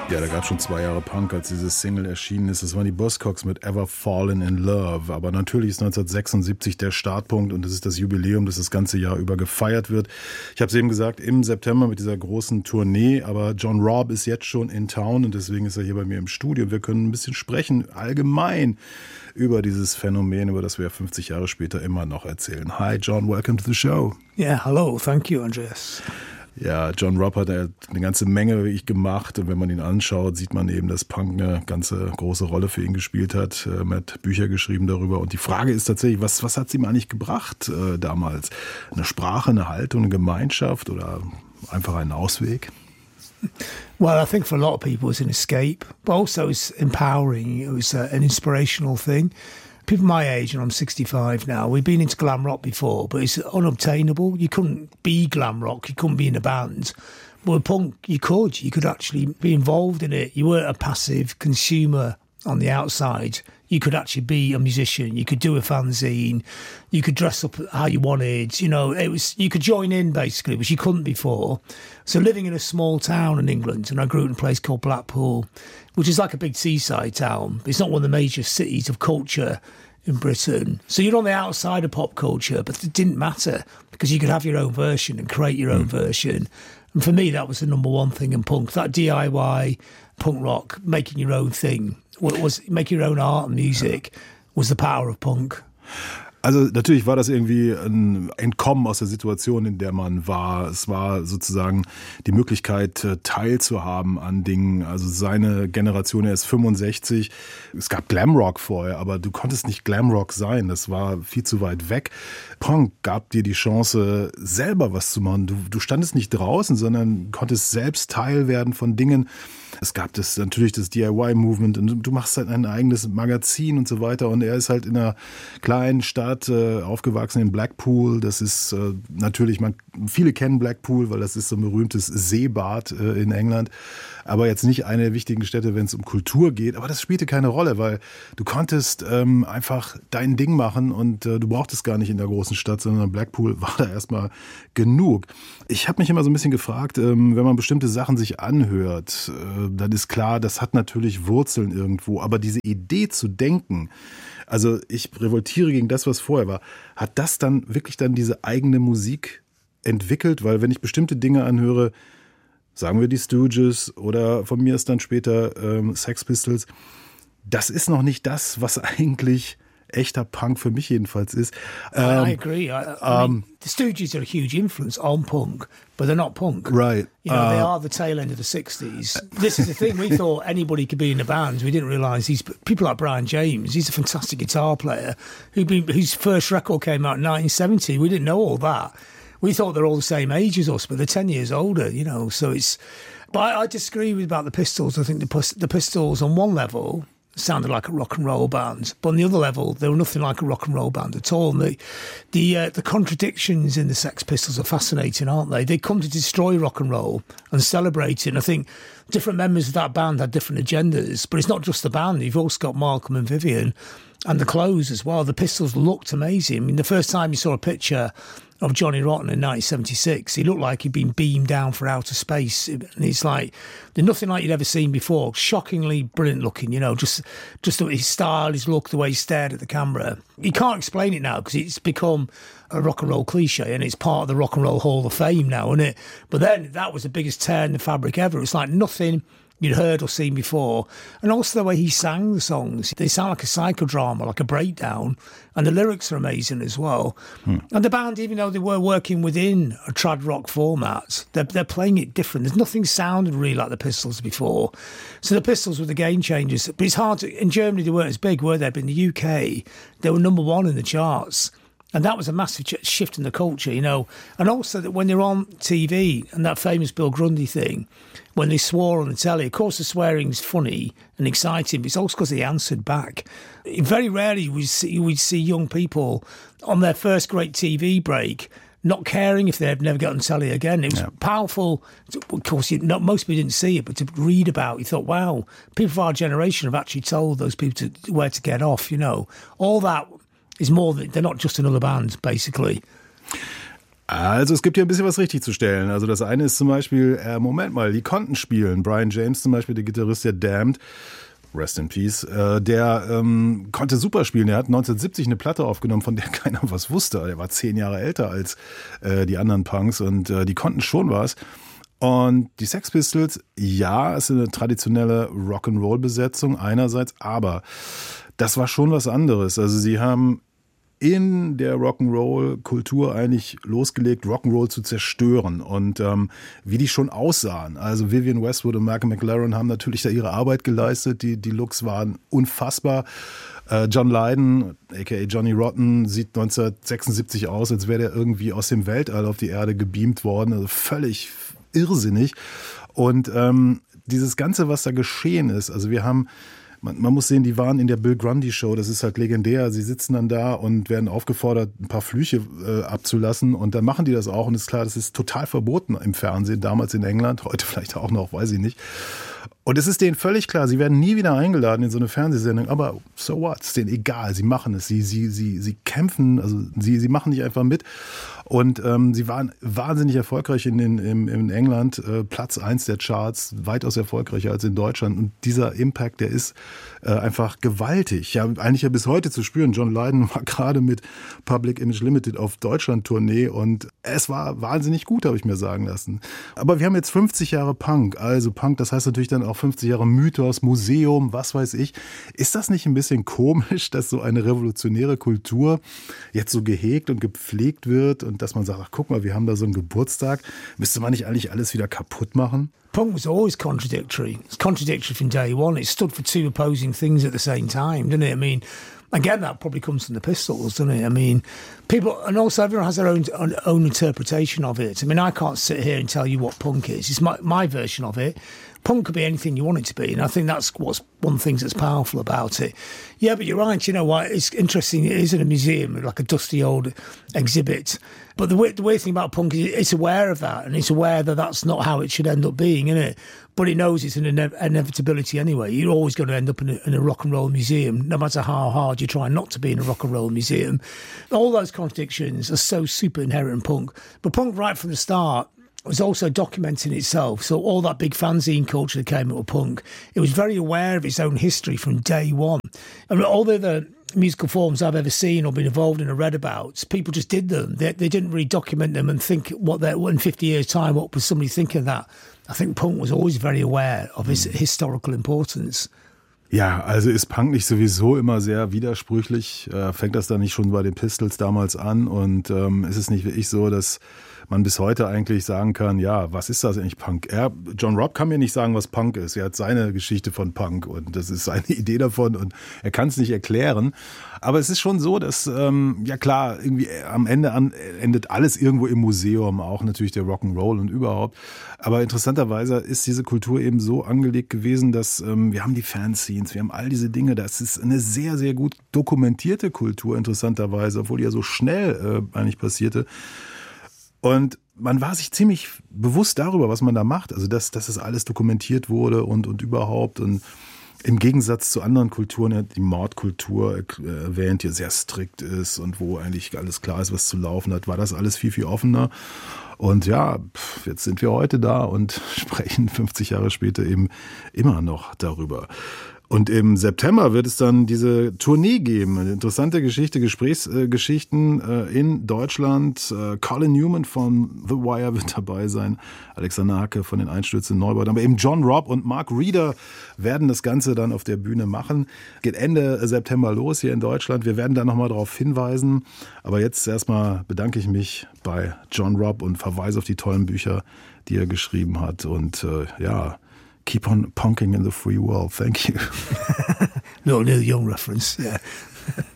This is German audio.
Ja, da gab es schon 2 Jahre Punk, als dieses Single erschienen ist. Das waren die Buzzcocks mit Ever Fallen in Love. Aber natürlich ist 1976 der Startpunkt und das ist das Jubiläum, das das ganze Jahr über gefeiert wird. Ich habe es eben gesagt, im September mit dieser großen Tournee. Aber John Robb ist jetzt schon in Town und deswegen ist er hier bei mir im Studio. Wir können ein bisschen sprechen, allgemein über dieses Phänomen, über das wir 50 Jahre später immer noch erzählen. Hi John, welcome to the show. Yeah, hello, thank you, Andreas. Ja, John Robb hat eine ganze Menge wie ich gemacht und wenn man ihn anschaut, sieht man eben, dass Punk eine ganze große Rolle für ihn gespielt hat. Er hat Bücher geschrieben darüber und die Frage ist tatsächlich, was hat es ihm eigentlich gebracht damals? Eine Sprache, eine Haltung, eine Gemeinschaft oder einfach einen Ausweg? Well, I think for a lot of people it was an escape, but also it was empowering. It was an inspirational thing. People my age, and I'm 65 now, we've been into glam rock before, but it's unobtainable. You couldn't be glam rock, you couldn't be in a band. But with punk, you could actually be involved in it. You weren't a passive consumer on the outside. You could actually be a musician. You could do a fanzine. You could dress up how you wanted. You know, you could join in basically, which you couldn't before. So living in a small town in England, and I grew up in a place called Blackpool, which is like a big seaside town. It's not one of the major cities of culture in Britain. So you're on the outside of pop culture, but it didn't matter because you could have your own version and create your own version. And for me, that was the number one thing in punk, that DIY punk rock, making your own thing. What was making your own art and music was the power of punk. Also natürlich war das irgendwie ein Entkommen aus der Situation, in der man war. Es war sozusagen die Möglichkeit, teilzuhaben an Dingen. Also seine Generation, er ist 65. Es gab Glamrock vorher, aber du konntest nicht Glamrock sein. Das war viel zu weit weg. Punk gab dir die Chance, selber was zu machen. Du standest nicht draußen, sondern konntest selbst Teil werden von Dingen. Es gab natürlich das DIY-Movement und du machst halt ein eigenes Magazin und so weiter. Und er ist halt in einer kleinen Stadt aufgewachsen in Blackpool. Das ist natürlich, viele kennen Blackpool, weil das ist so ein berühmtes Seebad in England. Aber jetzt nicht eine der wichtigen Städte, wenn es um Kultur geht. Aber das spielte keine Rolle, weil du konntest einfach dein Ding machen und du brauchtest gar nicht in der großen Stadt, sondern Blackpool war da erstmal genug. Ich habe mich immer so ein bisschen gefragt, wenn man bestimmte Sachen sich anhört, dann ist klar, das hat natürlich Wurzeln irgendwo. Aber diese Idee zu denken, also ich revoltiere gegen das, was vorher war, hat das dann wirklich diese eigene Musik entwickelt? Weil wenn ich bestimmte Dinge anhöre, sagen wir die Stooges oder von mir ist dann später Sex Pistols, das ist noch nicht das, was eigentlich echter Punk für mich jedenfalls ist. I agree. I mean, the Stooges are a huge influence on punk, but they're not punk. Right. You know, they are the tail end of the 60s. This is the thing. We thought anybody could be in a band. We didn't realise these people like Brian James. He's a fantastic guitar player whose first record came out in 1970. We didn't know all that. We thought they're all the same age as us, but they're 10 years older, you know. So it's... But I disagree about the Pistols. I think the Pistols, on one level, sounded like a rock and roll band, but on the other level, they were nothing like a rock and roll band at all. And the contradictions in the Sex Pistols are fascinating, aren't they? They come to destroy rock and roll and celebrate it. And I think different members of that band had different agendas, but it's not just the band. You've also got Malcolm and Vivian and the clothes as well. The Pistols looked amazing. I mean, the first time you saw a picture of Johnny Rotten in 1976, he looked like he'd been beamed down for outer space. And it's like, there's nothing like you'd ever seen before. Shockingly brilliant looking, you know, just his style, his look, the way he stared at the camera. You can't explain it now because it's become a rock and roll cliche and it's part of the Rock and Roll Hall of Fame now, isn't it? But then that was the biggest tear in the fabric ever. It's like nothing you'd heard or seen before. And also the way he sang the songs. They sound like a psychodrama, like a breakdown. And the lyrics are amazing as well. And the band, even though they were working within a trad rock format, they're playing it different. There's nothing sounded really like the Pistols before. So the Pistols were the game changers. But it's hard to... In Germany, they weren't as big, were they? But in the UK, they were number one in the charts. And that was a massive shift in the culture, you know. And also that when they're on TV, and that famous Bill Grundy thing, when they swore on the telly, of course the swearing's funny and exciting, but it's also because they answered back. Very rarely we'd see young people on their first great TV break not caring if they'd never get on telly again. It was powerful. Of course, most people didn't see it, but to read about, you thought, wow, people of our generation have actually told those people where to get off, you know. All that is more than... They're not just another band, basically. Also es gibt hier ein bisschen was richtig zu stellen. Also das eine ist zum Beispiel, Moment mal, die konnten spielen. Brian James zum Beispiel, der Gitarrist der Damned, Rest in Peace, der konnte super spielen. Er hat 1970 eine Platte aufgenommen, von der keiner was wusste. Er war 10 Jahre älter als die anderen Punks und die konnten schon was. Und die Sex Pistols, ja, es ist eine traditionelle Rock'n'Roll-Besetzung einerseits, aber das war schon was anderes. Also sie haben in der Rock'n'Roll-Kultur eigentlich losgelegt, Rock'n'Roll zu zerstören und wie die schon aussahen. Also Vivienne Westwood und Malcolm McLaren haben natürlich da ihre Arbeit geleistet, die Looks waren unfassbar. John Lydon, aka Johnny Rotten, sieht 1976 aus, als wäre der irgendwie aus dem Weltall auf die Erde gebeamt worden, also völlig irrsinnig. Und dieses Ganze, was da geschehen ist, also wir haben man muss sehen, die waren in der Bill Grundy Show, das ist halt legendär. Sie sitzen dann da und werden aufgefordert, ein paar Flüche abzulassen und dann machen die das auch und ist klar, das ist total verboten im Fernsehen, damals in England, heute vielleicht auch noch, weiß ich nicht. Und es ist denen völlig klar, sie werden nie wieder eingeladen in so eine Fernsehsendung, aber so what, ist denen egal, sie machen es, sie kämpfen, also sie machen nicht einfach mit. Und sie waren wahnsinnig erfolgreich in England, Platz 1 der Charts, weitaus erfolgreicher als in Deutschland. Und dieser Impact, der ist einfach gewaltig. Ja, eigentlich ja bis heute zu spüren. John Lydon war gerade mit Public Image Limited auf Deutschland-Tournee und es war wahnsinnig gut, habe ich mir sagen lassen. Aber wir haben jetzt 50 Jahre Punk. Also Punk, das heißt natürlich dann auch 50 Jahre Mythos, Museum, was weiß ich. Ist das nicht ein bisschen komisch, dass so eine revolutionäre Kultur jetzt so gehegt und gepflegt wird und dass man sagt, ach guck mal, wir haben da so einen Geburtstag, müsste man nicht eigentlich alles wieder kaputt machen? Punk was always contradictory. It's contradictory from day one. It stood for two opposing things at the same time, didn't it? I mean, again, that probably comes from the Pistols, doesn't it? I mean, people, and also everyone has their own interpretation of it. I mean, I can't sit here and tell you what punk is. It's my version of it. Punk could be anything you want it to be, and I think that's what's one of the things that's powerful about it. Yeah, but you're right, you know what, it's interesting, it is in a museum, like a dusty old exhibit. But the weird thing about punk is it's aware of that, and it's aware that that's not how it should end up being, isn't it? But it knows it's an inevitability anyway. You're always going to end up in a rock and roll museum, no matter how hard you try not to be in a rock and roll museum. All those contradictions are so super inherent in punk. But punk, right from the start, was also documenting itself. So all that big fanzine culture that came up with punk, it was very aware of its own history from day one. And all the other musical forms I've ever seen or been involved in or read about, people just did them. They didn't really document them and think what in 50 years' time, what was somebody thinking of that? I think punk was always very aware of its historical importance. Ja, also ist Punk nicht sowieso immer sehr widersprüchlich? Fängt das da nicht schon bei den Pistols damals an? Und ist es nicht wirklich so, dass man bis heute eigentlich sagen kann, ja, was ist das eigentlich Punk? John Robb kann mir nicht sagen, was Punk ist. Er hat seine Geschichte von Punk und das ist seine Idee davon und er kann es nicht erklären. Aber es ist schon so, dass, ja klar, irgendwie am Ende endet alles irgendwo im Museum, auch natürlich der Rock'n'Roll und überhaupt. Aber interessanterweise ist diese Kultur eben so angelegt gewesen, dass wir haben die Fanscenes, wir haben all diese Dinge. Das ist eine sehr, sehr gut dokumentierte Kultur, interessanterweise, obwohl die ja so schnell eigentlich passierte. Und man war sich ziemlich bewusst darüber, was man da macht. Also, dass das alles dokumentiert wurde und überhaupt. Und im Gegensatz zu anderen Kulturen, die Mordkultur erwähnt, die sehr strikt ist und wo eigentlich alles klar ist, was zu laufen hat, war das alles viel, viel offener. Und ja, jetzt sind wir heute da und sprechen 50 Jahre später eben immer noch darüber. Und im September wird es dann diese Tournee geben. Eine interessante Geschichte, Gesprächsgeschichten in Deutschland. Colin Newman von The Wire wird dabei sein. Alexander Hacke von den Einstürzen Neubauten. Aber eben John Robb und Mark Reeder werden das Ganze dann auf der Bühne machen. Geht Ende September los hier in Deutschland. Wir werden da nochmal darauf hinweisen. Aber jetzt erstmal bedanke ich mich bei John Robb und verweise auf die tollen Bücher, die er geschrieben hat. Und ja, keep on punking in the free world. Thank you. Little Neil Young reference, yeah.